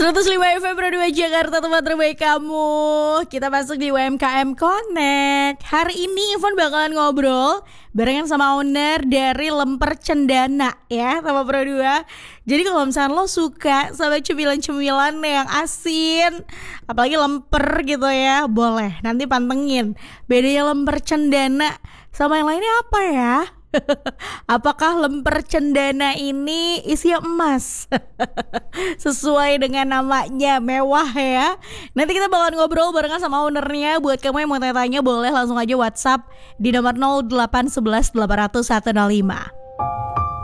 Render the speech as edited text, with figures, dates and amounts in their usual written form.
105 FM Pro 2 Jakarta, tempat terbaik kamu. Kita masuk di UMKM Connect. Hari ini Ivan bakalan ngobrol barengan sama owner dari Lemper Cendana ya, sama Pro 2. Jadi kalau misalnya lo suka sama cemilan-cemilan yang asin, apalagi lemper gitu ya, boleh nanti pantengin bedanya Lemper Cendana sama yang lainnya apa ya. Apakah lemper cendana ini isinya emas? Sesuai dengan namanya, mewah ya. Nanti kita bakalan ngobrol barengan sama ownernya. Buat kamu yang mau tanya-tanya boleh langsung aja WhatsApp di nomor 0811 800 105.